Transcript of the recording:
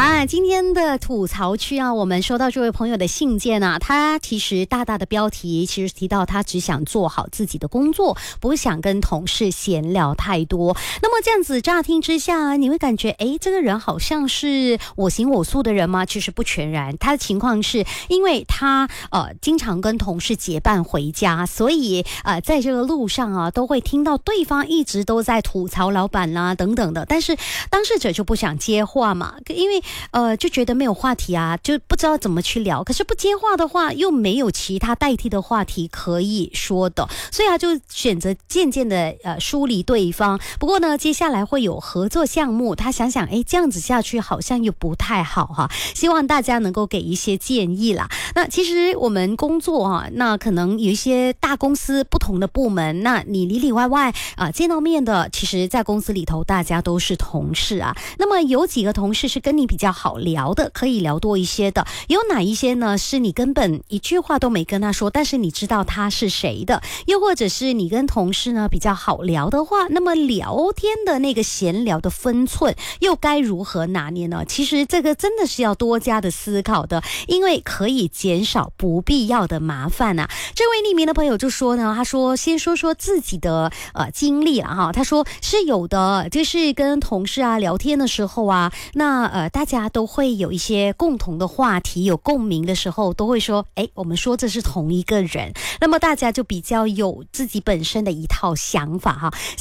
啊，今天的吐槽区啊，我们收到这位朋友的信件啊，他其实大大的标题其实提到他只想做好自己的工作，不想跟同事闲聊太多。那么这样子乍听之下，你会感觉这个人好像是我行我素的人吗？其实不全然，他的情况是因为他经常跟同事结伴回家，所以在这个路上啊都会听到对方一直都在吐槽老板啦等等的，但是当事者就不想接话嘛，因为就觉得没有话题啊，就不知道怎么去聊，可是不接话的话又没有其他代替的话题可以说的，所以他就选择渐渐的疏离对方。不过呢接下来会有合作项目，他想想这样子下去好像又不太好哈，希望大家能够给一些建议啦。那其实我们工作那可能有一些大公司不同的部门，那你里里外外见到面的，其实在公司里头大家都是同事啊，那么有几个同事是跟你比较好聊的，可以聊多一些的，有哪一些呢是你根本一句话都没跟他说，但是你知道他是谁的，又或者是你跟同事呢比较好聊的话，那么聊天的那个闲聊的分寸又该如何拿捏呢？其实这个真的是要多加的思考的，因为可以减少不必要的麻烦啊。这位匿名的朋友就说呢，他说先说说自己的经历啦哈，他说是有的，就是跟同事聊天的时候那大家都会有一些共同的话题，有共鸣的时候都会说我们说这是同一个人，那么大家就比较有自己本身的一套想法哈。